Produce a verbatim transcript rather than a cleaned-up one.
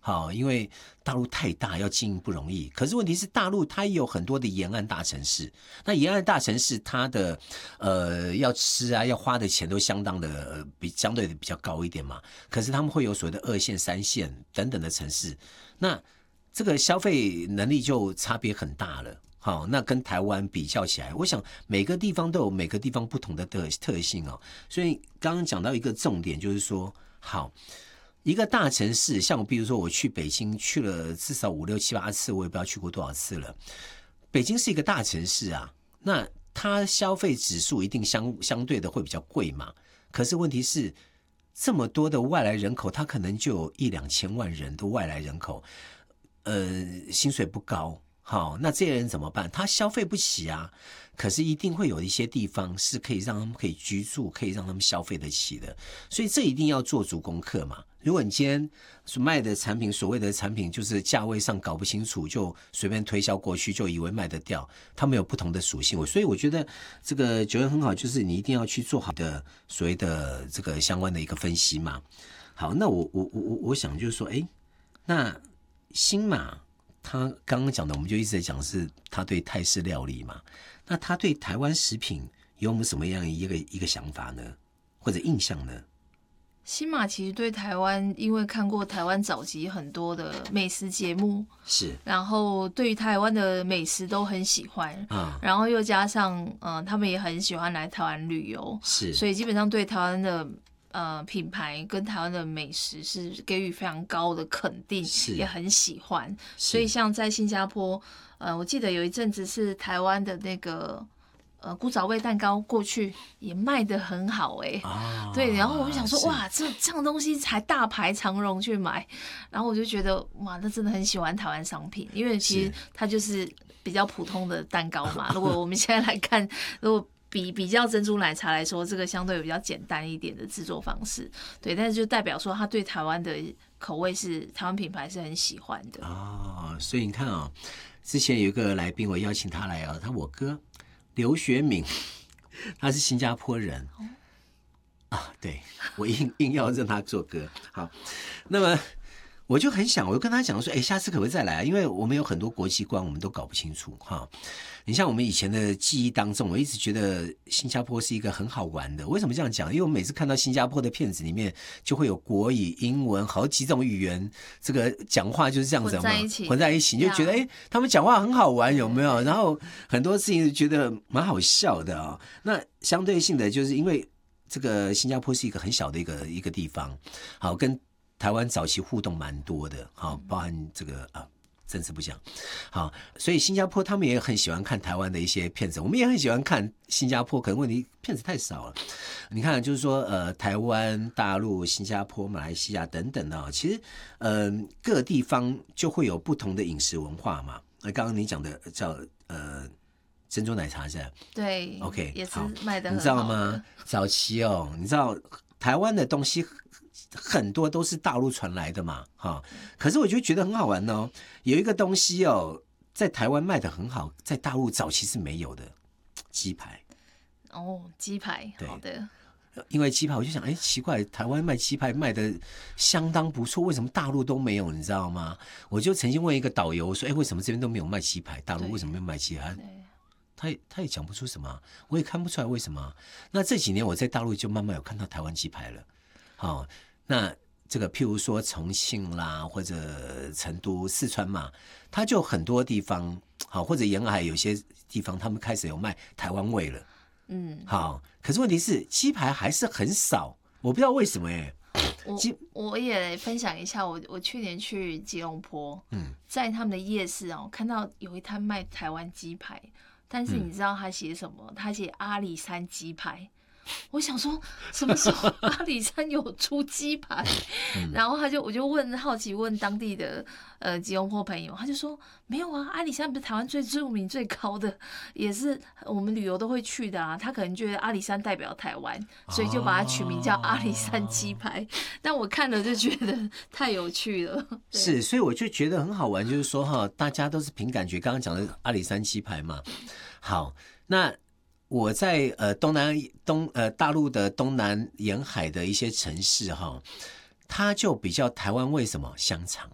好，因为大陆太大，要经营不容易。可是问题是，大陆它也有很多的沿岸大城市，那沿岸大城市它的呃要吃啊，要花的钱都相当的、呃、比相对的比较高一点嘛。可是他们会有所谓的二线、三线等等的城市，那这个消费能力就差别很大了。好，那跟台湾比较起来，我想每个地方都有每个地方不同的特特性哦。所以刚刚讲到一个重点，就是说，好。一个大城市，像我比如说我去北京去了至少五六七八次，我也不知道去过多少次了。北京是一个大城市啊，那它消费指数一定相相对的会比较贵嘛。可是问题是，这么多的外来人口，它可能就有一两千万人的外来人口，呃，薪水不高，好，那这些人怎么办？他消费不起啊。可是一定会有一些地方是可以让他们可以居住，可以让他们消费得起的，所以这一定要做足功课嘛。如果你今天所卖的产品，所谓的产品就是价位上搞不清楚，就随便推销过去，就以为卖得掉，他们有不同的属性。所以我觉得这个九元很好，就是你一定要去做好的所谓的这个相关的一个分析嘛。好，那我我我我想就是说，哎，那新马他刚刚讲的，我们就一直在讲是他对泰式料理嘛。那他对台湾食品有没有什么样一个一个想法呢，或者印象呢？ 新马其实对台湾，因为看过台湾早期很多的美食节目， 是， 然后对于台湾的美食都很喜欢，啊、然后又加上嗯、呃，他们也很喜欢来台湾旅游， 是， 所以基本上对台湾的呃品牌跟台湾的美食是给予非常高的肯定，也很喜欢。所以像在新加坡，呃，我记得有一阵子是台湾的那个。呃，古早味蛋糕过去也卖得很好哎、欸啊，对，然后我就想说，哇，这这样东西才大排长龙去买，然后我就觉得，哇，那真的很喜欢台湾商品，因为其实它就是比较普通的蛋糕嘛。如果我们现在来看，如果比比较珍珠奶茶来说，这个相对比较简单一点的制作方式，对，但是就代表说他对台湾的口味是台湾品牌是很喜欢的哦。所以你看啊、哦，之前有一个来宾，我邀请他来啊，他我哥。刘学敏，他是新加坡人、哦、啊，对，我硬硬要让他做歌。好，那么我就很想，我就跟他讲说，哎，下次可不可以再来啊？因为我们有很多国际观，我们都搞不清楚哈。你像我们以前的记忆当中，我一直觉得新加坡是一个很好玩的。为什么这样讲？因为我每次看到新加坡的片子里面，就会有国语、英文好几种语言，这个讲话就是这样子嘛，混在一起，混在一起，你就觉得哎，他们讲话很好玩，有没有？然后很多事情觉得蛮好笑的啊、哦。那相对性的，就是因为这个新加坡是一个很小的一个一个地方，好跟台湾早期互动蛮多的，好，包含这个啊。政治不讲，好，所以新加坡他们也很喜欢看台湾的一些片子，我们也很喜欢看新加坡，可能问题片子太少了。你看，就是说，呃，台湾、大陆、新加坡、马来西亚等等的、哦，其实，呃，各地方就会有不同的饮食文化嘛。那刚刚你讲的叫呃珍珠奶茶是吧？ 对 ，OK， 也是卖的很好的， 你知道吗？早期哦，你知道台湾的东西。很多都是大陆传来的嘛，哈。可是我就觉得很好玩哦，有一个东西哦，在台湾卖的很好，在大陆早期是没有的，鸡排。 哦，鸡排，好的。 因为鸡排，我就想，哎，奇怪，台湾卖鸡排卖的相当不错，为什么大陆都没有？你知道吗？我就曾经问一个导游说，哎，为什么这边都没有卖鸡排？大陆为什么没有卖鸡排？他也他也讲不出什么，我也看不出来为什么。那这几年我在大陆就慢慢有看到台湾鸡排了，好。那这个譬如说重庆啦，或者成都、四川嘛，它就很多地方好，或者沿海有些地方，他们开始有卖台湾味了。嗯，好，可是问题是鸡排还是很少，我不知道为什么哎、欸。 我我也分享一下，我我去年去吉隆坡，嗯，在他们的夜市哦，看到有一摊卖台湾鸡排，但是你知道他写什么？他写阿里山鸡排。我想说，什么时候阿里山有出鸡排？嗯、然后他就我就问好奇问当地的呃吉隆坡朋友，他就说没有啊，阿里山不是台湾最著名最高的，也是我们旅游都会去的啊。他可能觉得阿里山代表台湾，所以就把它取名叫阿里山鸡排。哦、但我看了就觉得太有趣了。 是，所以我就觉得很好玩，就是说哈，大家都是凭感觉。刚刚讲的阿里山鸡排嘛，好，那。我在呃东南东呃大陆的东南沿海的一些城市哈，它就比较台湾味什么香肠，